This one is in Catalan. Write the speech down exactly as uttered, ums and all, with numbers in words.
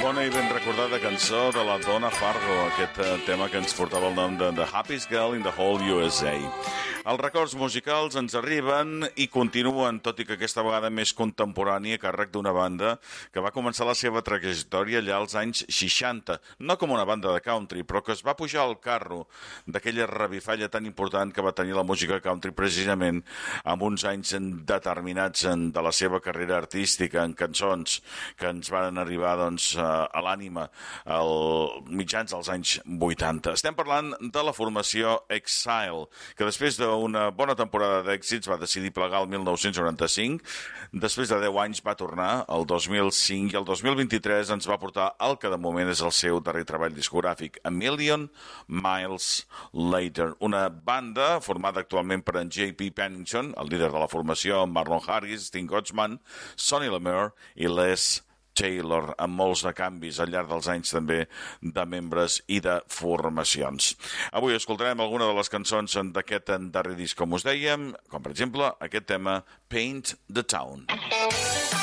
bona i ben recordada cançó de la Donna Fargo, aquest uh, tema que ens portava el nom de The Happiest Girl in the Whole U S A. Els records musicals ens arriben i continuen, tot i que aquesta vegada més contemporània, a càrrec d'una banda que va començar la seva trajectòria allà als anys seixanta, no com una banda de country, però que es va pujar al carro d'aquella revifalla tan important que va tenir la música country precisament amb uns anys determinats de la seva carrera artística en cançons que ens van arribar doncs, a l'ànima als mitjans dels anys vuitanta. Estem parlant de la formació Exile, que després d'una bona temporada d'èxits va decidir plegar el mil nou-cents noranta-cinc, després de deu anys va tornar el dos mil cinc i el dos mil vint-i-tres ens va portar el que de moment és el seu darrer treball discogràfic, A Million Miles Later, una banda formada actualment per en J P Pennington, el líder de la formació, Marlon Harris, Sting Gottschman, Sonny Lemire i Les Taylor, amb molts de canvis al llarg dels anys també de membres i de formacions. Avui escoltarem alguna de les cançons d'aquest darrer disc, com us dèiem, com per exemple aquest tema Paint the Town.